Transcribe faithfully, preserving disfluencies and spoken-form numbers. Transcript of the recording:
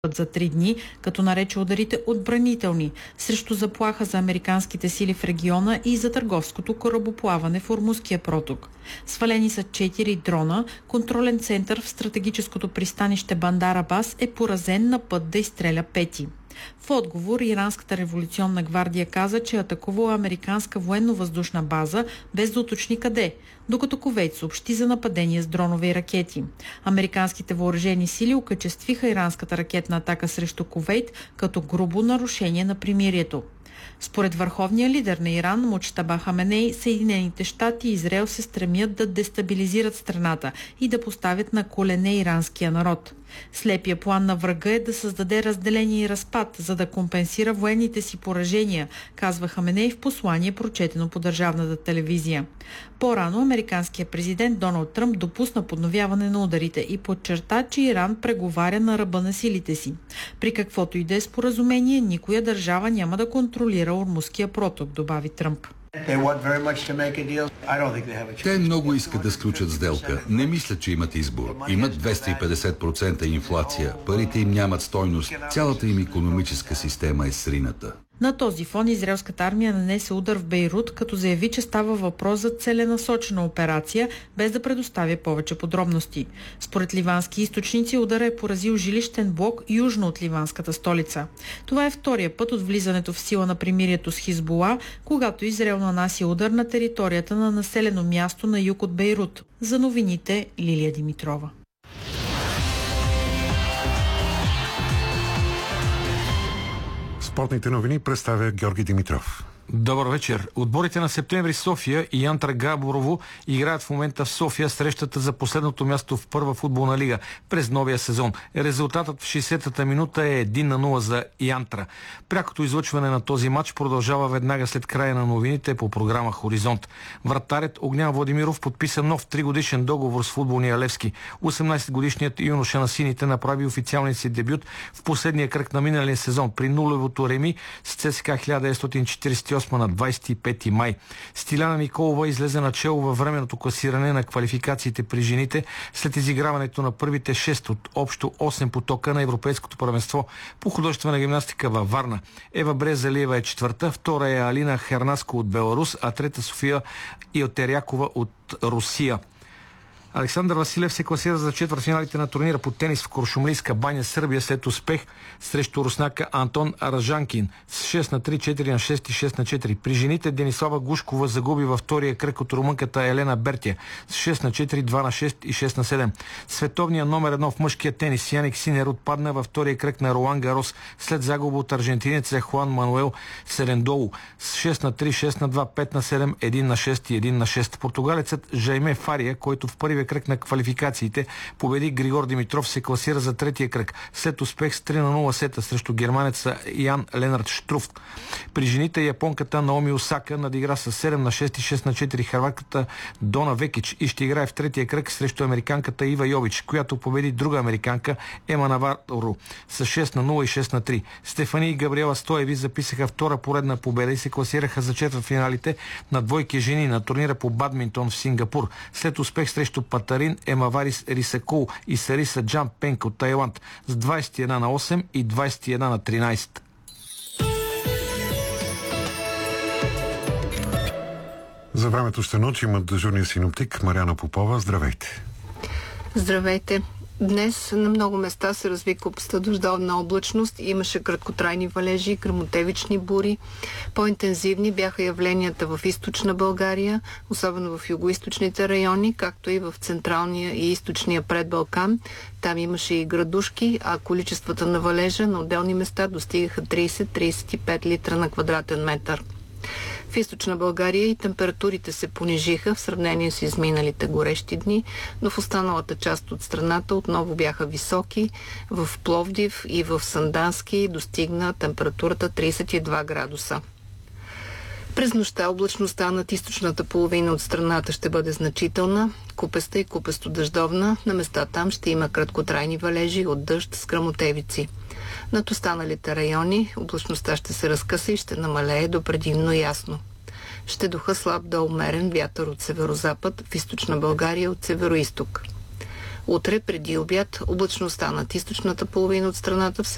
за три дни, като нарече ударите отбранителни срещу заплаха за американските сили в региона и за търговското корабоплаване в Ормузския проток. Свалени са четири дрона, контролен център в стратегическото пристанище Бандар Абас е поразен на път да изстреля пети. В отговор Иранската революционна гвардия каза, че атакувала американска военно-въздушна база, без да уточни къде, докато Кувейт съобщи за нападение с дронове и ракети. Американските въоръжени сили окачествиха иранската ракетна атака срещу Кувейт като грубо нарушение на примирието. Според върховния лидер на Иран, Муджтаба Хаменей, Съединените щати и Израел се стремят да дестабилизират страната и да поставят на колене иранския народ. Слепия план на врага е да създаде разделение и разпад, за да компенсира военните си поражения, казва Хаменей в послание, прочетено по държавната телевизия. По-рано американският президент Доналд Тръмп допусна подновяване на ударите и подчерта, че Иран преговаря на ръба на силите си. При каквото и да е споразумение, никоя държава няма да контролира Ормузския проток, добави Тръмп. Те много искат да сключат сделка. Не мислят, че имат избор. Имат двеста и петдесет процента инфлация. Парите им нямат стойност. Цялата им икономическа система е срината. На този фон израелската армия нанесе удар в Бейрут, като заяви, че става въпрос за целенасочена операция, без да предоставя повече подробности. Според ливански източници, удара е поразил жилищен блок южно от ливанската столица. Това е втория път от влизането в сила на примирието с Хизбула, когато Израел нанася удар на територията на населено място на юг от Бейрут. За новините Лилия Димитрова. Спортните новини представя Георги Димитров. Добър вечер. Отборите на Септември София и Янтра Габрово играят в момента в София срещата за последното място в първа футболна лига през новия сезон. Резултатът в шейсетата минута е едно на нула за Янтра. Прякото излъчване на този матч продължава веднага след края на новините по програма Хоризонт. Вратарят Огнян Владимиров подписа нов тригодишен договор с футболния Левски. осемнайсетгодишният юноша на сините направи официалния си дебют в последния кръг на миналия сезон при нулевото реми с ЦСКА хиляда деветстотин четирийсет и осма на двайсет и пети май. Стиляна Николова излезе начело във временното класиране на квалификациите при жените след изиграването на първите шест от общо осем потока на Европейското първенство по художествена гимнастика във Варна. Ева Брезалиева е четвърта, втора е Алина Хернаско от Беларус, а трета София Илтерякова от Русия. Александър Василев се класира за четвъртфиналите на турнира по тенис в Куршумлийска баня, Сърбия, след успех срещу руснака Антон Аражанкин с шест на три, четири на шест и шест на четири. При жените Денислава Гушкова загуби във втория кръг от румънката Елена Бертия с шест на четири, два на шест и шест на седем. Световният номер едно в мъжкия тенис Яник Синер отпадна във втория кръг на Ролан Гарос след загуба от аржентинеца Хуан Мануел Серендоло с шест на три, шест на два, пет на седем, едно на шест и едно на шест. Португалецът Жайме Фария, който в първия кръг на квалификациите победи Григор Димитров, се класира за третия кръг след успех с три на нула сета срещу германеца Ян Ленард Штруф. При жените японката Наоми Осака надигра с седем на шест и шест на четири хърватката Дона Векич и ще играе в третия кръг срещу американката Ива Йович, която победи друга американка Ема Наваро с шест на нула и шест на три. Стефани и Габриела Стоеви записаха втора поредна победа и се класираха за четвъртфиналите на двойки жени на турнира по бадминтон в Сингапур след успех срещу Патарин Емаварис Рисакул и Сариса Джан Пенк от Тайланд с двайсет и едно на осем и двайсет и едно на тринайсет. За времето ще научим от дежурния синоптик Мариана Попова. Здравейте! Здравейте! Днес на много места се разви купста дъждовна облачност, имаше краткотрайни валежи, гръмотевични бури. По-интензивни бяха явленията в източна България, особено в югоизточните райони, както и в централния и източния предбалкан. Там имаше и градушки, а количествата на валежа на отделни места достигаха трийсет до трийсет и пет литра на квадратен метър. В източна България и температурите се понижиха в сравнение с изминалите горещи дни, но в останалата част от страната отново бяха високи. В Пловдив и в Сандански достигна температурата трийсет и два градуса. През нощта облачността над източната половина от страната ще бъде значителна, купеста и купесто-дъждовна. На места там ще има краткотрайни валежи от дъжд с гръмотевици. Над останалите райони облачността ще се разкъса и ще намалее до предимно ясно. Ще духа слаб до умерен вятър от северозапад, в източна България от североизток. Утре преди обяд облачността над източната половина от страната все